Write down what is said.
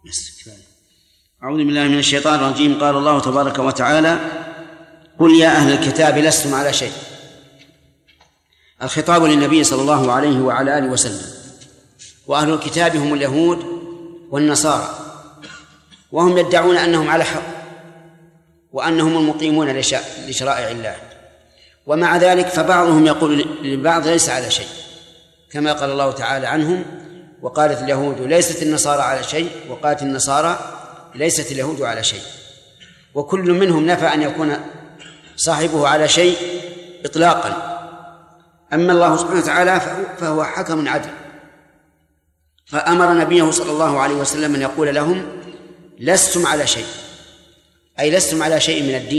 أعوذ بالله من الشيطان الرجيم. قال الله تبارك وتعالى: قل يا أهل الكتاب لستم على شيء. الخطاب للنبي صلى الله عليه وعلى آله وسلم. وأهل الكتاب هم اليهود والنصارى، وهم يدعون أنهم على حق وأنهم المقيمون لشرائع الله، ومع ذلك فبعضهم يقول للبعض ليس على شيء، كما قال الله تعالى عنهم: وقالت اليهود ليست النصارى على شيء، وقالت النصارى ليست اليهود على شيء. وكل منهم نفى أن يكون صاحبه على شيء إطلاقا. أما الله سبحانه وتعالى فهو حكم عدل، فأمر نبيه صلى الله عليه وسلم أن يقول لهم: لستم على شيء، أي لستم على شيء من الدين.